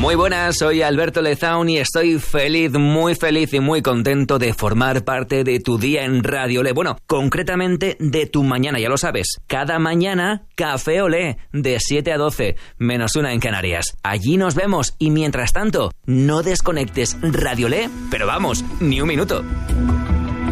Muy buenas, soy Alberto Lezaun y estoy muy feliz y muy contento de formar parte de tu día en Radio Olé. Bueno, concretamente de tu mañana, ya lo sabes. Cada mañana, Café Olé, de 7 a 12, -1 en Canarias. Allí nos vemos y mientras tanto, no desconectes Radio Olé, pero vamos, ni un minuto.